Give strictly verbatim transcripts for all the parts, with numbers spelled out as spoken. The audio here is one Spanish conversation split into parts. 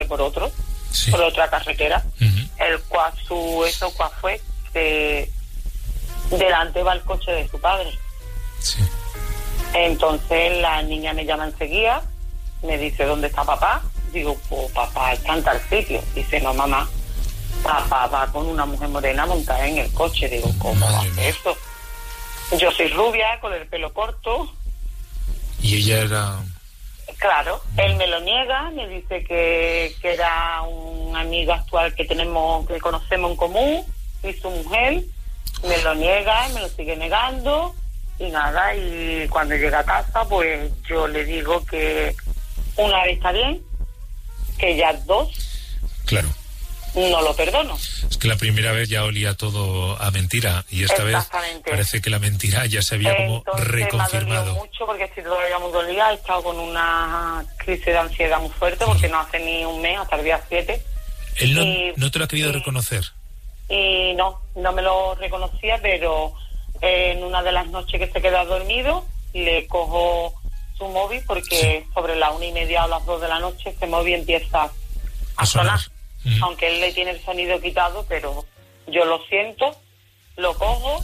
por otro, sí. por otra carretera, uh-huh. el cual su, eso cual fue que delante va el coche de su padre. Sí. Entonces la niña me llama enseguida, me dice, ¿dónde está papá? Digo, pues papá está en tal sitio. Dice, no, mamá, papá va con una mujer morena montada en el coche. Digo, ¿cómo va a hacer esto? Yo soy rubia, con el pelo corto. ¿Y ella era...? Claro, él me lo niega, me dice que, que era un amigo actual que tenemos, que conocemos en común, y su mujer, me lo niega, me lo sigue negando, y nada, y cuando llega a casa, pues yo le digo que una vez está bien, que ya dos, claro, no lo perdono. Es que la primera vez ya olía todo a mentira, y esta vez parece que la mentira ya se había como Entonces, reconfirmado. me ha dolido mucho porque estoy todavía muy dolida, he estado con una crisis de ansiedad muy fuerte porque no hace ni un mes, hasta el día siete. ¿Él no, y, no te lo ha querido y, reconocer? Y no, no me lo reconocía, pero en una de las noches que se queda dormido, le cojo su móvil porque sí. sobre las una y media o las dos de la noche ese móvil empieza a, a sonar. sonar. Mm. Aunque él le tiene el sonido quitado, pero yo lo siento, lo cojo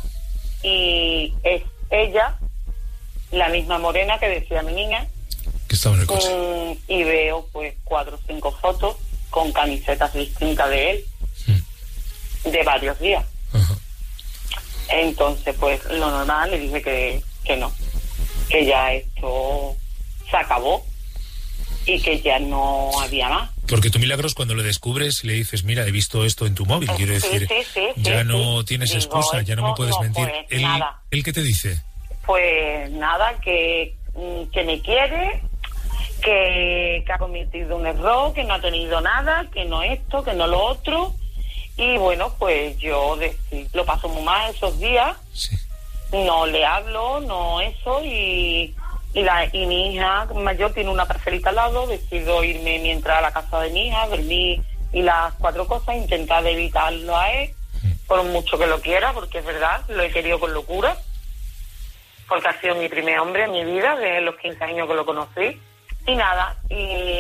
y es ella, la misma morena que decía mi niña, que estaba en el coche. Um, y veo pues cuatro o cinco fotos con camisetas distintas de él, mm. de varios días. Uh-huh. Entonces pues lo normal, le dije que, que no, que ya esto se acabó y que ya no había más. Porque tú, Milagros, cuando lo descubres le dices, mira, he visto esto en tu móvil, sí, quiero decir, sí, sí, ya sí, no sí. tienes Digo, excusa, ya no me puedes no, mentir. Pues, ¿Él, nada. ¿Él qué te dice? Pues nada, que, que me quiere, que, que ha cometido un error, que no ha tenido nada, que no esto, que no lo otro. Y bueno, pues yo decí, lo paso muy mal esos días, sí. no le hablo, no eso, y... Y, la, y mi hija mayor tiene una parcelita al lado, decido irme mientras a la casa de mi hija, dormir y las cuatro cosas, intentar evitarlo a él, por mucho que lo quiera, porque es verdad, lo he querido con locura, porque ha sido mi primer hombre en mi vida, desde los quince años que lo conocí, y nada, y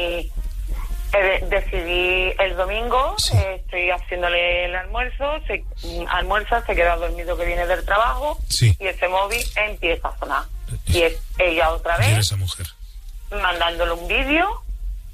eh, decidí el domingo, sí. eh, estoy haciéndole el almuerzo, se almuerza, se queda dormido que viene del trabajo, sí. y ese móvil empieza a sonar. Y es ella otra vez, esa mujer. mandándole un vídeo.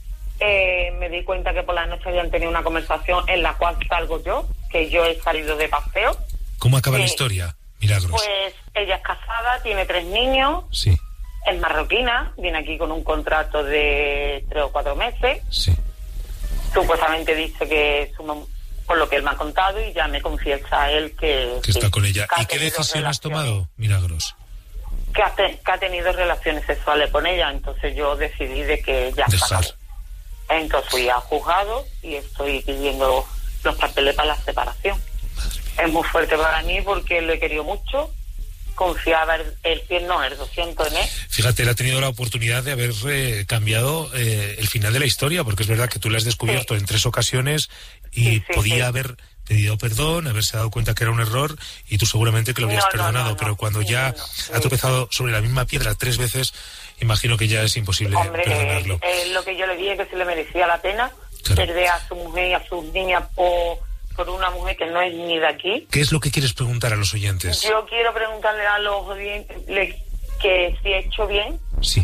Eh, me di cuenta que por la noche habían tenido una conversación en la cual salgo yo, que yo he salido de paseo. ¿Cómo acaba eh, la historia, Milagros? Pues ella es casada, tiene tres niños, sí. es marroquina, viene aquí con un contrato de tres o cuatro meses. Sí. Supuestamente dice que su, por lo que él me ha contado, y ya me confiesa él que... Que está que, con ella. ¿Y qué decisión has tomado, Milagros? Que ha, te, que ha tenido relaciones sexuales con ella, entonces yo decidí de que ya Dejar. está. Entonces fui al juzgado y estoy pidiendo los papeles para la separación. Es muy fuerte para mí porque lo he querido mucho, confiaba el, el cien, no, el doscientos en él. Fíjate, él ha tenido la oportunidad de haber eh, cambiado eh, el final de la historia, porque es verdad que tú le has descubierto sí. en tres ocasiones y sí, sí, podía sí. haber pedido perdón, haberse dado cuenta que era un error y tú seguramente que lo habrías no, perdonado, no, no, pero cuando sí, ya no, sí. ha tropezado sobre la misma piedra tres veces, imagino que ya es imposible Hombre, perdonarlo. Eh, eh, lo que yo le dije que se le merecía la pena, claro. perder a su mujer y a sus niñas por, por una mujer que no es ni de aquí. ¿Qué es lo que quieres preguntar a los oyentes? Yo quiero preguntarle a los oyentes que si he hecho bien sí.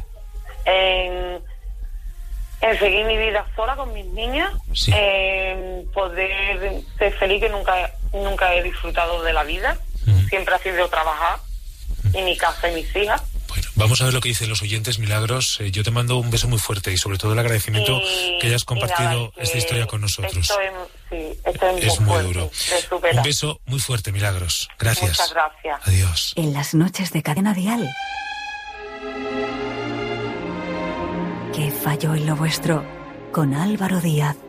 en, en seguir mi vida sola con mis niñas, sí. en poder ser feliz, que nunca, nunca he disfrutado de la vida, uh-huh. siempre ha sido trabajar, uh-huh. y mi casa y mis hijas. Bueno, vamos a ver lo que dicen los oyentes, Milagros. Eh, yo te mando un beso muy fuerte y sobre todo el agradecimiento y, que hayas compartido nada, esta historia con nosotros. Esto es, sí, esto es, es muy, muy duro. Un beso muy fuerte, Milagros. Gracias. Muchas gracias. Adiós. En las noches de Cadena Dial. ¿Qué falló en lo vuestro? Con Álvaro Díaz.